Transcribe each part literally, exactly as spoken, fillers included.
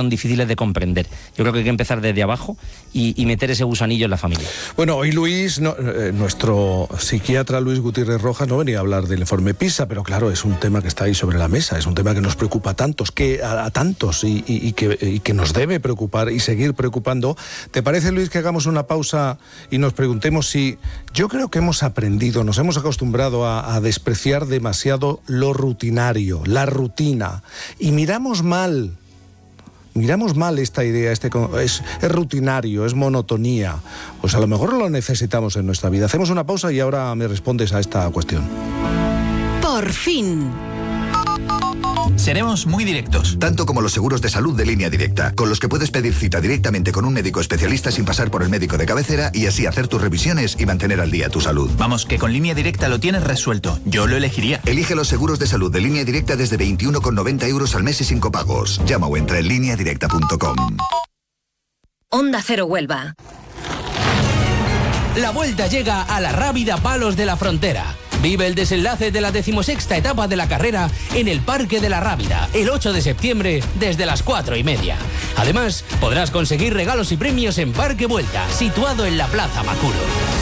difíciles de comprender. Yo creo que hay que empezar desde abajo y, y meter ese gusanillo en la familia. Bueno, hoy Luis, no, eh, nuestro psiquiatra Luis Gutiérrez Rojas no venía a hablar del informe PISA, pero claro, es un tema que está ahí sobre la mesa, es un tema que nos preocupa a tantos, que, a, a tantos y, y, y, que, y que nos debe preocupar y seguir preocupando. ¿Te parece, Luis, que hagamos una pausa y nos preguntemos si... Yo creo que hemos aprendido, nos hemos acostumbrado a, a despreciar demasiado lo rutinario, la rutina, y miramos mal, miramos mal esta idea, este es, es rutinario, es monotonía. Pues a lo mejor lo necesitamos en nuestra vida. Hacemos una pausa y ahora me respondes a esta cuestión. Por fin. Seremos muy directos. Tanto como los seguros de salud de Línea Directa, con los que puedes pedir cita directamente con un médico especialista sin pasar por el médico de cabecera y así hacer tus revisiones y mantener al día tu salud. Vamos, que con Línea Directa lo tienes resuelto. Yo lo elegiría. Elige los seguros de salud de Línea Directa desde veintiuno con noventa euros al mes y sin copagos. Llama o entra en línea directa punto com. Onda Cero Huelva. La vuelta llega a la Rábida Palos de la Frontera. Vive el desenlace de la decimosexta etapa de la carrera en el Parque de la Rábida, el ocho de septiembre, desde las cuatro y media. Además, podrás conseguir regalos y premios en Parque Vuelta, situado en la Plaza Macuro.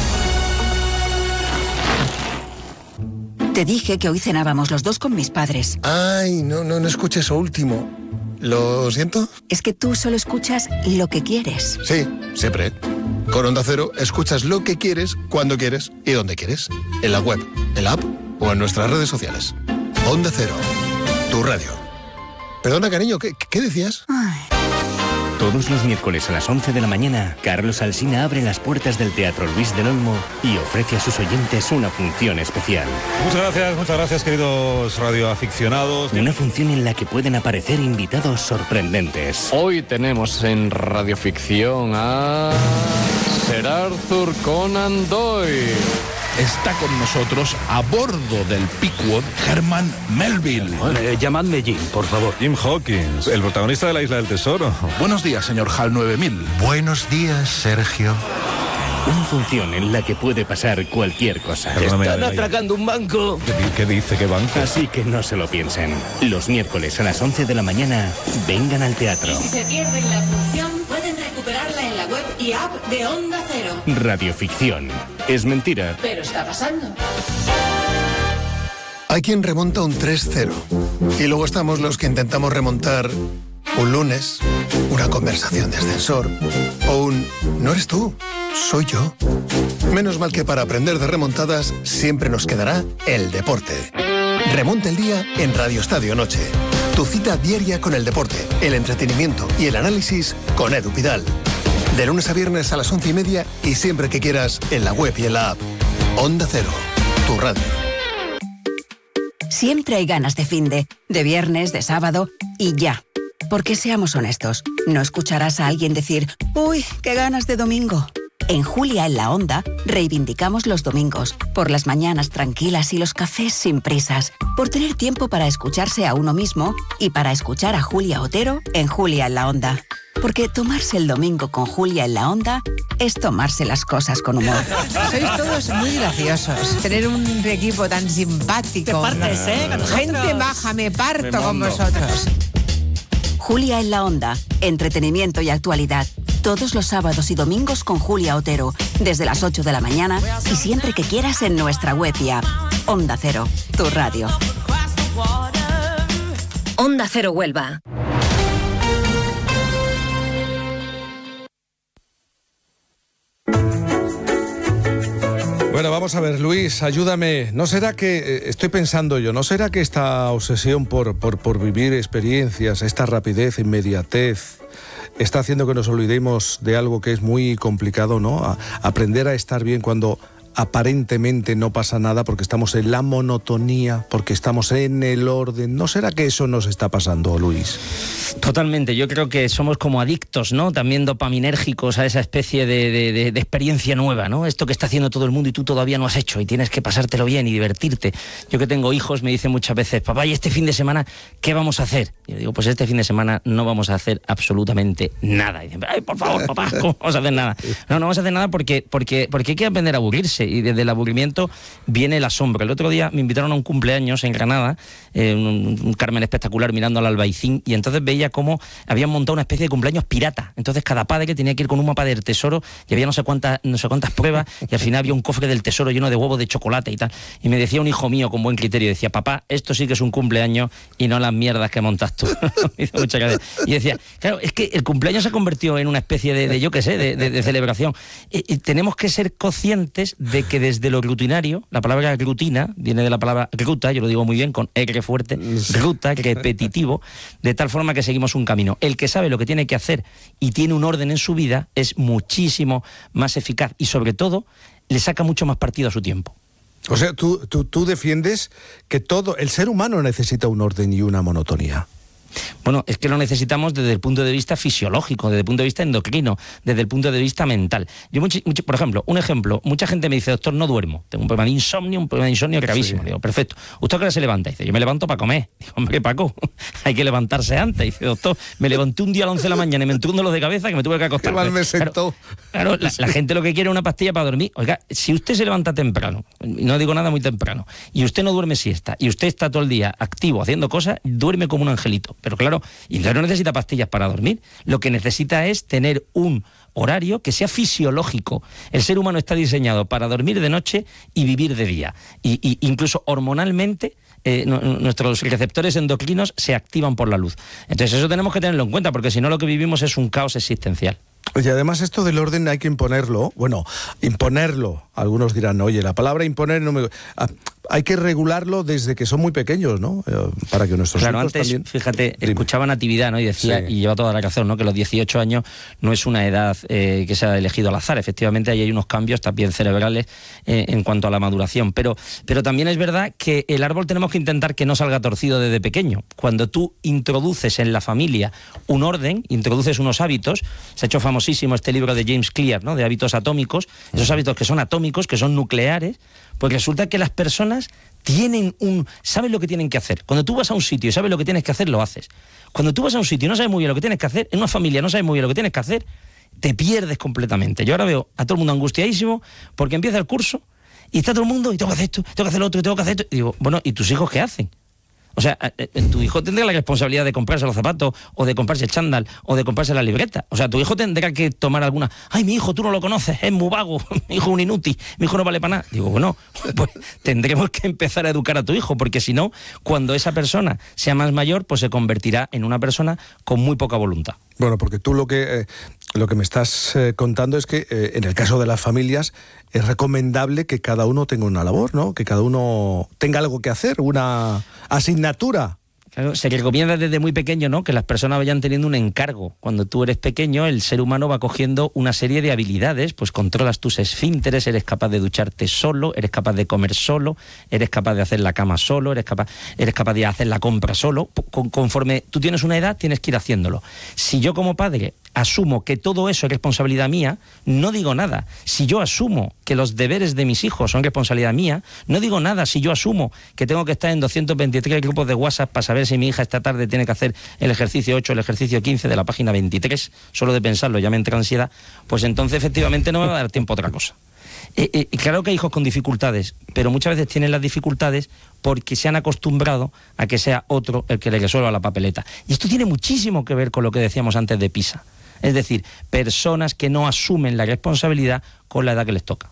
Te dije que hoy cenábamos los dos con mis padres. Ay, no, no, no escuché eso último. ¿Lo siento? Es que tú solo escuchas lo que quieres. Sí, siempre. Con Onda Cero escuchas lo que quieres, cuando quieres y donde quieres. En la web, en la app o en nuestras redes sociales. Onda Cero, tu radio. Perdona, cariño, ¿qué, qué decías? Ay. Todos los miércoles a las once de la mañana, Carlos Alsina abre las puertas del Teatro Luis del Olmo y ofrece a sus oyentes una función especial. Muchas gracias, muchas gracias, queridos radioaficionados. Una función en la que pueden aparecer invitados sorprendentes. Hoy tenemos en Radioficción a Sir Arthur Conan Doyle. Está con nosotros, a bordo del Pequod, Herman Melville. Eh, llamadme Jim, por favor. Jim Hawkins, el protagonista de La Isla del Tesoro. Buenos días, señor Hal nueve mil. Buenos días, Sergio. Una función en la que puede pasar cualquier cosa. Están atracando un banco. ¿Qué, qué dice? ¿Qué banco? Así que no se lo piensen. Los miércoles a las once de la mañana, vengan al teatro. Y si se pierden la función, pueden recuperarla en la web y app de Onda Cero. Radioficción. Es mentira. Pero está pasando. Hay quien remonta un tres cero. Y luego estamos los que intentamos remontar un lunes, una conversación de ascensor o un «no eres tú, soy yo». Menos mal que para aprender de remontadas siempre nos quedará el deporte. Remonta el día en Radio Estadio Noche. Tu cita diaria con el deporte, el entretenimiento y el análisis con Edu Pidal. De lunes a viernes a las once y media y siempre que quieras en la web y en la app. Onda Cero, tu radio. Siempre hay ganas de finde, de viernes, de sábado y ya. Porque seamos honestos, no escucharás a alguien decir «Uy, qué ganas de domingo». En Julia en la Onda reivindicamos los domingos, por las mañanas tranquilas y los cafés sin prisas, por tener tiempo para escucharse a uno mismo y para escuchar a Julia Otero en Julia en la Onda. Porque tomarse el domingo con Julia en la Onda es tomarse las cosas con humor. Sois todos muy graciosos. Tener un equipo tan simpático. Te partes, ¿eh? Con Gente baja, me parto me con vosotros. Julia en la Onda, entretenimiento y actualidad. Todos los sábados y domingos con Julia Otero, desde las ocho de la mañana y siempre que quieras en nuestra web y app. Onda Cero, tu radio. Onda Cero Huelva. Bueno, vamos a ver, Luis, ayúdame. ¿No será que, eh, estoy pensando yo, ¿no será que esta obsesión por, por, por vivir experiencias, esta rapidez, inmediatez, está haciendo que nos olvidemos de algo que es muy complicado, ¿no? A, aprender a estar bien cuando aparentemente no pasa nada, porque estamos en la monotonía, porque estamos en el orden. ¿No será que eso nos está pasando, Luis? Totalmente, yo creo que somos como adictos, ¿no? También dopaminérgicos a esa especie de, de, de, de experiencia nueva, ¿no? Esto que está haciendo todo el mundo y tú todavía no has hecho y tienes que pasártelo bien y divertirte. Yo que tengo hijos me dicen muchas veces, papá, ¿y este fin de semana qué vamos a hacer? Y yo digo, pues este fin de semana no vamos a hacer absolutamente nada. Y dicen, ay, por favor, papá, ¿cómo vamos a hacer nada? No, no vamos a hacer nada porque, porque, porque hay que aprender a aburrirse. y desde el aburrimiento viene el asombro. El otro día me invitaron a un cumpleaños en Granada, eh, un, un Carmen espectacular mirando al Albaicín, y entonces veía cómo habían montado una especie de cumpleaños pirata. Entonces cada padre tenía que ir con un mapa del tesoro y había no sé cuántas, no sé cuántas pruebas, y al final había un cofre del tesoro lleno de huevos de chocolate y tal. Y me decía un hijo mío con buen criterio, decía, papá, esto sí que es un cumpleaños y no las mierdas que montas tú. Me hizo mucha gracia. Y decía, claro, es que el cumpleaños se ha convertido en una especie de, de yo qué sé, de, de, de celebración. Y, y tenemos que ser conscientes de que desde lo rutinario, la palabra rutina viene de la palabra ruta, yo lo digo muy bien, con R fuerte, ruta, repetitivo, de tal forma que seguimos un camino. El que sabe lo que tiene que hacer y tiene un orden en su vida es muchísimo más eficaz y sobre todo le saca mucho más partido a su tiempo. O sea, tú, tú, tú defiendes que todo, el ser humano necesita un orden y una monotonía. Bueno, es que lo necesitamos desde el punto de vista fisiológico, desde el punto de vista endocrino, desde el punto de vista mental. Yo, mucho, mucho, por ejemplo, un ejemplo, mucha gente me dice, doctor, no duermo, tengo un problema de insomnio, un problema de insomnio gravísimo. Sí. Digo, perfecto. ¿Usted a qué hora se levanta? Dice, yo me levanto para comer. Digo, hombre, Paco, hay que levantarse antes. Dice, doctor, me levanté un día a las once de la mañana y me entró un dolor de cabeza que me tuve que acostar. Qué mal me sentó. Claro, claro la, la gente lo que quiere es una pastilla para dormir. Oiga, si usted se levanta temprano, y no digo nada muy temprano, y usted no duerme siesta, y usted está todo el día activo haciendo cosas, duerme como un angelito. Pero claro, y entonces no necesita pastillas para dormir. Lo que necesita es tener un horario que sea fisiológico. El ser humano está diseñado para dormir de noche y vivir de día. Y, y incluso hormonalmente eh, no, nuestros receptores endocrinos se activan por la luz. Entonces eso tenemos que tenerlo en cuenta, porque si no lo que vivimos es un caos existencial. Oye, además esto del orden hay que imponerlo, bueno, imponerlo, algunos dirán, oye, la palabra imponer no me... Ah, hay que regularlo desde que son muy pequeños, ¿no? Eh, para que nuestros claro, hijos antes, también... fíjate, Dime. escuchaba Natividad, ¿no? Y decía, sí. y lleva toda la razón, ¿no? Que los dieciocho años no es una edad eh, que se ha elegido al azar. Efectivamente, ahí hay unos cambios también cerebrales eh, en cuanto a la maduración. Pero, pero también es verdad que el árbol tenemos que intentar que no salga torcido desde pequeño. Cuando tú introduces en la familia un orden, introduces unos hábitos, se ha hecho famosísimo este libro de James Clear, ¿no? De hábitos atómicos, esos hábitos que son atómicos, que son nucleares, pues resulta que las personas tienen un... saben lo que tienen que hacer. Cuando tú vas a un sitio y sabes lo que tienes que hacer, lo haces. Cuando tú vas a un sitio y no sabes muy bien lo que tienes que hacer, en una familia no sabes muy bien lo que tienes que hacer, te pierdes completamente. Yo ahora veo a todo el mundo angustiadísimo porque empieza el curso y está todo el mundo y tengo que hacer esto, tengo que hacer lo otro, tengo que hacer esto. Y digo, bueno, ¿y tus hijos qué hacen? O sea, tu hijo tendrá la responsabilidad de comprarse los zapatos, o de comprarse el chándal, o de comprarse la libreta. O sea, tu hijo tendrá que tomar alguna... Ay, mi hijo, tú no lo conoces, es muy vago, mi hijo es un inútil, mi hijo no vale para nada. Digo, bueno, pues tendremos que empezar a educar a tu hijo, porque si no, cuando esa persona sea más mayor, pues se convertirá en una persona con muy poca voluntad. Bueno, porque tú lo que, eh, lo que me estás eh, contando es que eh, en el caso de las familias es recomendable que cada uno tenga una labor, ¿no? Que cada uno tenga algo que hacer, una asignatura. Claro, se recomienda desde muy pequeño, ¿no?, que las personas vayan teniendo un encargo. Cuando tú eres pequeño, el ser humano va cogiendo una serie de habilidades, pues controlas tus esfínteres, eres capaz de ducharte solo, eres capaz de comer solo, eres capaz de hacer la cama solo, eres capaz, eres capaz de hacer la compra solo. Con, conforme tú tienes una edad, tienes que ir haciéndolo. Si yo como padre asumo que todo eso es responsabilidad mía, no digo nada. Si yo asumo que los deberes de mis hijos son responsabilidad mía, no digo nada. Si yo asumo que tengo que estar en doscientos veintitrés grupos de WhatsApp para saber si mi hija esta tarde tiene que hacer el ejercicio ocho, el ejercicio quince de la página veintitrés, solo de pensarlo ya me entra ansiedad, pues entonces efectivamente no me va a dar tiempo a otra cosa. Eh, eh, claro que hay hijos con dificultades, pero muchas veces tienen las dificultades porque se han acostumbrado a que sea otro el que le resuelva la papeleta. Y esto tiene muchísimo que ver con lo que decíamos antes de PISA. Es decir, personas que no asumen la responsabilidad con la edad que les toca.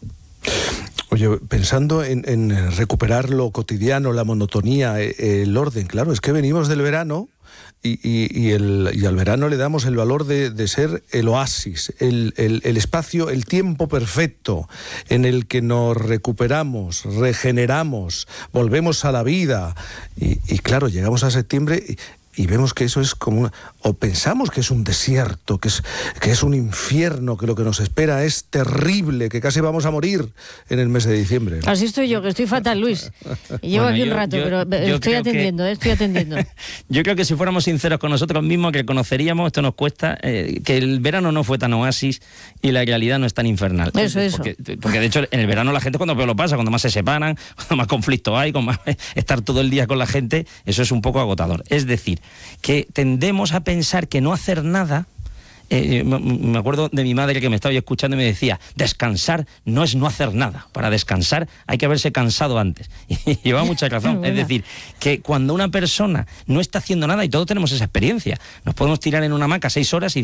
Oye, pensando en, en recuperar lo cotidiano, la monotonía, el orden, claro, es que venimos del verano y, y, y, el, y al verano le damos el valor de, de ser el oasis, el, el, el espacio, el tiempo perfecto en el que nos recuperamos, regeneramos, volvemos a la vida. Y, y claro, llegamos a septiembre y, y vemos que eso es como una, o pensamos que es un desierto, que es, que es un infierno, que lo que nos espera es terrible, que casi vamos a morir en el mes de diciembre, ¿no? Así estoy yo, que estoy fatal, Luis. Llevo bueno, aquí un yo, rato, yo, pero yo estoy atendiendo, que, eh, estoy atendiendo. Yo creo que si fuéramos sinceros con nosotros mismos, que reconoceríamos, esto nos cuesta, eh, que el verano no fue tan oasis y la realidad no es tan infernal. Eso, eso. Porque, porque de hecho en el verano la gente cuando peor lo pasa, cuando más se separan, cuando más conflictos hay, con más, estar todo el día con la gente, eso es un poco agotador. Es decir, que tendemos a pensar que no hacer nada Eh, me acuerdo de mi madre que me estaba escuchando y me decía, descansar no es no hacer nada. Para descansar hay que haberse cansado antes. Y lleva mucha razón. Es decir, que cuando una persona no está haciendo nada, y todos tenemos esa experiencia, nos podemos tirar en una hamaca seis horas y